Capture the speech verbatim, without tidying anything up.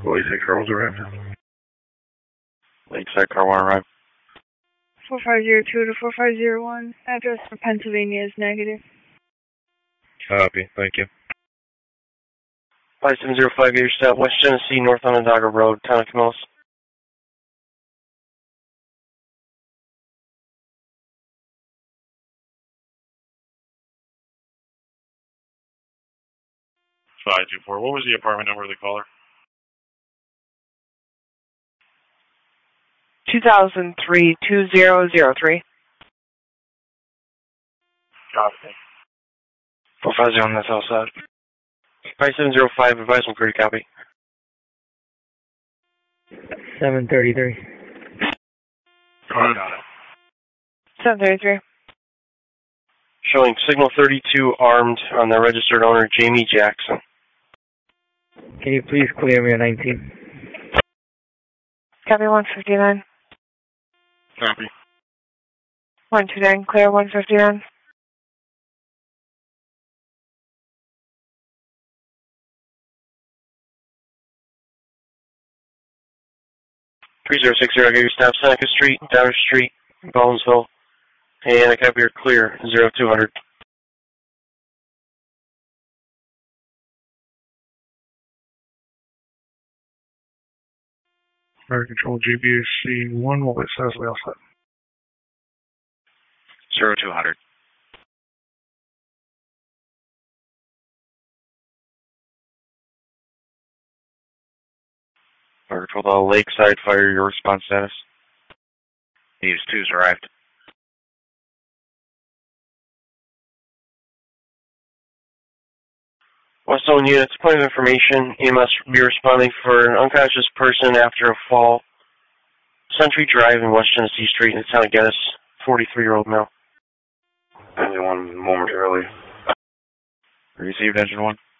Lakeside car was arrived. Lakeside car one arrived. four five zero two to four five zero one. Address for Pennsylvania is negative. Copy. Thank you. five seven zero five, your step, West Genesee, North Onondaga Road, Town of Camillus. five two four. What was the apartment number of the caller? two thousand three, two zero zero three. Copy. four five zero on the south side. five seven zero five, advise on crew, copy. seven thirty-three. Got it. seven thirty-three. Showing signal thirty-two armed on the registered owner, Jamie Jackson. Can you please clear me on nineteen? Copy one fifty-nine. Copy. one two nine, clear one fifty-nine. three zero six zero, get your stop, Seneca Street, Downer Street, Bonesville, and I copy your clear, zero two hundred. Fire control G B H C one, what it says we all set. zero two hundred. Fire control to Lakeside Fire, your response status. News two's arrived. West Zone units, point of information, E M S be responding for an unconscious person after a fall. Century Drive in West Genesee Street in the town of Geddes, forty-three-year-old male. Engine one momentarily. Received, engine one.